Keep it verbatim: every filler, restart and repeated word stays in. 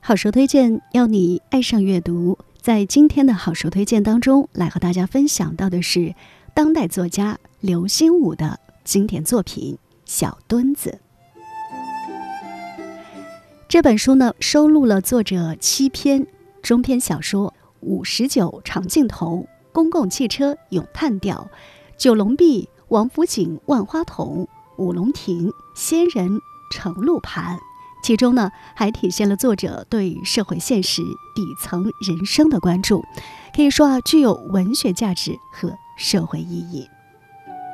好书推荐，要你爱上阅读。在今天的好书推荐当中，来和大家分享到的是当代作家刘心武的经典作品《小墩子》。这本书呢，收录了作者七篇中篇小说：五十九长镜头、公共汽车咏叹调、九龙壁、王府井万花筒、五龙亭、仙人程路盘。其中呢，还体现了作者对社会现实、底层人生的关注，可以说啊，具有文学价值和社会意义。